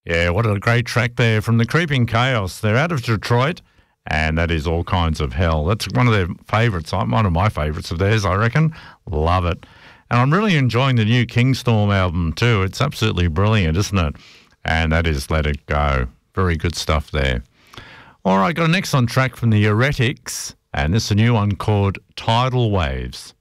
Yeah, what a great track there from the Creeping Chaos. They're out of Detroit, and that is All Kinds of Hell. That's one of their favourites, one of my favourites of theirs, I reckon. Love it. And I'm really enjoying the new Kingstorm album too. It's absolutely brilliant, isn't it? And that is Let It Go. Very good stuff there. All right, got a next on track from the Heretics, and this is a new one called Tidal Waves.